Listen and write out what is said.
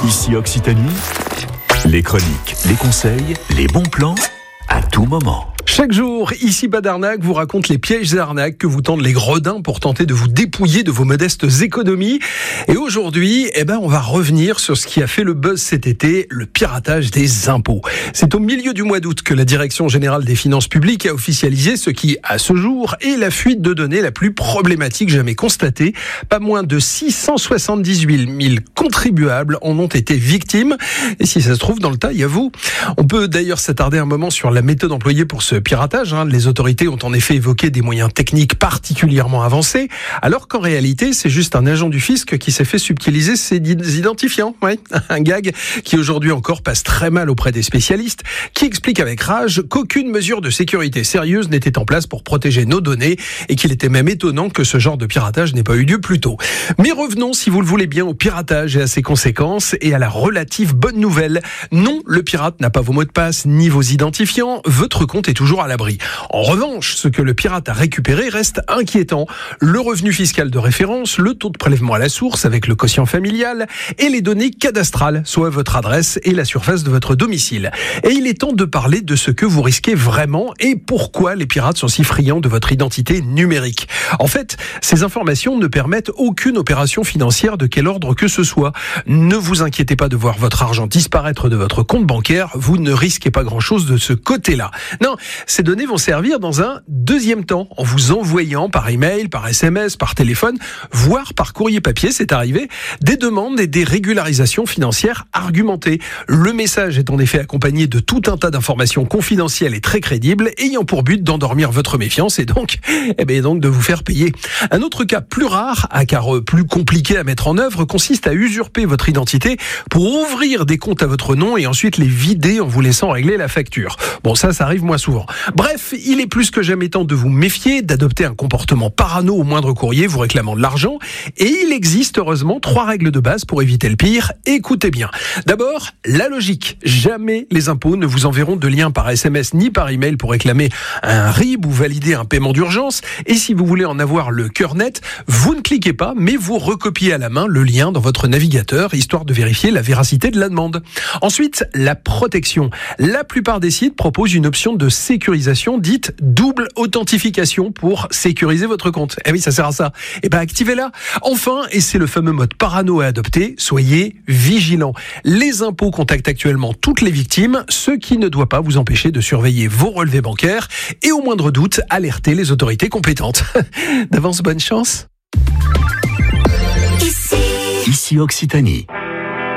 Ici Occitanie, les chroniques, les conseils, les bons plans, à tout moment. Chaque jour, ici Bas d'Arnac vous raconte les pièges et arnaques que vous tendent les gredins pour tenter de vous dépouiller de vos modestes économies. Et aujourd'hui, on va revenir sur ce qui a fait le buzz cet été, le piratage des impôts. C'est au milieu du mois d'août que la Direction générale des finances publiques a officialisé ce qui, à ce jour, est la fuite de données la plus problématique jamais constatée. Pas moins de 678 000 contribuables en ont été victimes. Et si ça se trouve, dans le tas, il y a vous. On peut d'ailleurs s'attarder un moment sur la méthode employée pour ce piratage. Les autorités ont en effet évoqué des moyens techniques particulièrement avancés, alors qu'en réalité, c'est juste un agent du fisc qui s'est fait subtiliser ses identifiants. Ouais. Un gag qui aujourd'hui encore passe très mal auprès des spécialistes, qui explique avec rage qu'aucune mesure de sécurité sérieuse n'était en place pour protéger nos données et qu'il était même étonnant que ce genre de piratage n'ait pas eu lieu plus tôt. Mais revenons, si vous le voulez bien, au piratage et à ses conséquences et à la relative bonne nouvelle. Non, le pirate n'a pas vos mots de passe ni vos identifiants, votre compte est toujours à l'abri. En revanche, ce que le pirate a récupéré reste inquiétant. Le revenu fiscal de référence, le taux de prélèvement à la source avec le quotient familial et les données cadastrales, soit votre adresse et la surface de votre domicile. Et il est temps de parler de ce que vous risquez vraiment et pourquoi les pirates sont si friands de votre identité numérique. En fait, ces informations ne permettent aucune opération financière de quel ordre que ce soit. Ne vous inquiétez pas de voir votre argent disparaître de votre compte bancaire, vous ne risquez pas grand-chose de ce côté-là. Non, ces données vont servir dans un deuxième temps, en vous envoyant par email, par SMS, par téléphone, voire par courrier papier, c'est arrivé, des demandes et des régularisations financières argumentées. Le message est en effet accompagné de tout un tas d'informations confidentielles et très crédibles, ayant pour but d'endormir votre méfiance et donc de vous faire payer. Un autre cas plus rare, car plus compliqué à mettre en œuvre, consiste à usurper votre identité pour ouvrir des comptes à votre nom et ensuite les vider en vous laissant régler la facture. Bon, ça arrive moins souvent. Bref, il est plus que jamais temps de vous méfier, d'adopter un comportement parano au moindre courrier vous réclamant de l'argent. Et il existe heureusement 3 règles de base pour éviter le pire. Écoutez bien. D'abord, la logique. Jamais les impôts ne vous enverront de lien par SMS ni par email pour réclamer un RIB ou valider un paiement d'urgence. Et si vous voulez en avoir le cœur net, vous ne cliquez pas, mais vous recopiez à la main le lien dans votre navigateur, histoire de vérifier la véracité de la demande. Ensuite, la protection. La plupart des sites proposent une option de sécurisation dite double authentification pour sécuriser votre compte. Eh oui, ça sert à ça. Activez-la. Enfin, et c'est le fameux mode parano à adopter, soyez vigilants. Les impôts contactent actuellement toutes les victimes, ce qui ne doit pas vous empêcher de surveiller vos relevés bancaires et au moindre doute, alerter les autorités compétentes. D'avance, bonne chance. Ici Occitanie.